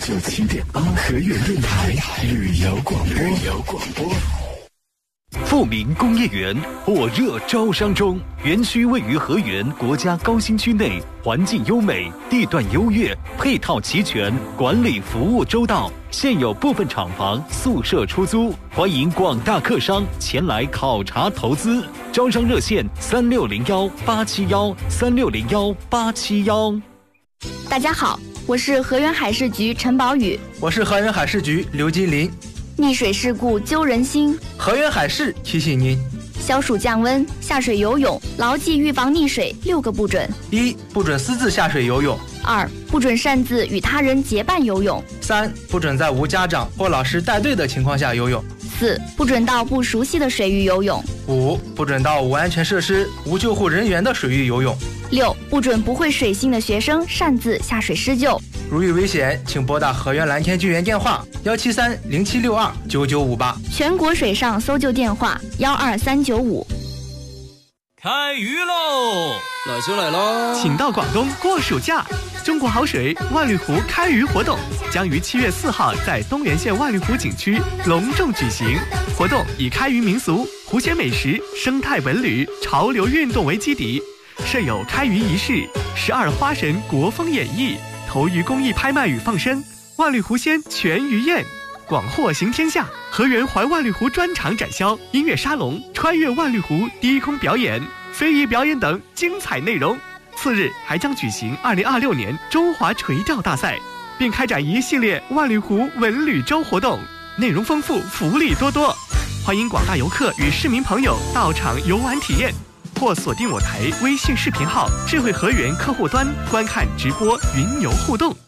97.8河源电台旅游广播。富民工业园火热招商中，园区位于河源国家高新区内，环境优美，地段优越，配套齐全，管理服务周到。现有部分厂房、宿舍出租，欢迎广大客商前来考察投资。招商热线3601-871-3601-871。 大家好，我是河源海事局陈宝宇， 我是河源海事局刘金林。 溺水事故揪人心， 河源海事提醒您： 消暑降温，下水游泳，牢记预防溺水6个不准。 1. 不准私自下水游泳。 2. 不准擅自与他人结伴游泳。 3. 不准在无家长或老师带队的情况下游泳。 4. 不准到不熟悉的水域游泳。 5. 不准到无安全设施、无救护人员的水域游泳。 6. 不准不会水性的学生擅自下水施救。 如遇危险，请拨打河源蓝天救援电话17307629958， 全国水上搜救电话12395。 开鱼喽！ 来就来喽！ 请到广东过暑假，中国好水万绿湖开鱼活动将于7月4号在东源县万绿湖景区隆重举行。活动以开渔民俗、湖鲜美食、生态文旅、潮流运动为基底，设有开渔仪式、12花神国风演绎、投鱼公益拍卖与放生、万绿湖鲜全鱼宴，广获行天下。河源环万绿湖专场展销、音乐沙龙、穿越万绿湖低空表演、非遗表演等精彩内容。次日还将举行2026年中华垂钓大赛，并开展一系列万绿湖文旅周活动，内容丰富，福利多多。欢迎广大游客与市民朋友到场游玩体验，或锁定我台微信视频号智慧河源客户端观看直播云游互动。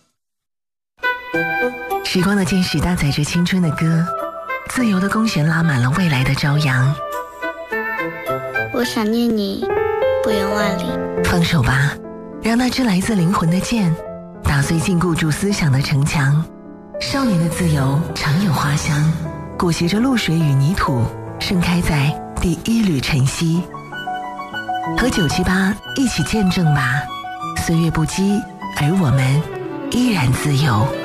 时光的箭矢搭载着青春的歌，自由的弓弦拉满了未来的朝阳。 我想念你，不远万里。 放手吧，让那支来自灵魂的箭打碎禁锢住思想的城墙。少年的自由常有花香，裹挟着露水与泥土，盛开在第一缕晨曦。和978一起见证吧，岁月不羁，而我们依然自由。